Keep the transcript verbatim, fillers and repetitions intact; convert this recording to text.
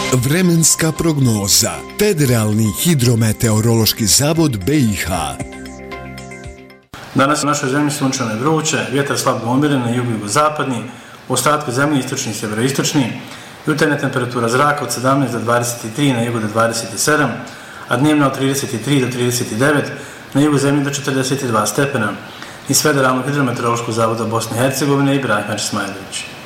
Vremenska prognoza. Federalni hidrometeorološki zavod B i H. Danas u našoj zemlji sunčano je vruće, vjetar slabo umiren na jugu i jugozapadni, u ostatku zemlje istočni i sjeveroistočni, jutarnja temperatura zraka od sedamnaest do dvadeset tri, na jugu do dvadeset sedam, a dnevna od trideset tri do trideset devet, na jugu zemlje do četrdeset dva stepena. Iz Federalnog hidrometeorološkog zavoda Bosne i Hercegovine, Ibrahim Smajlović.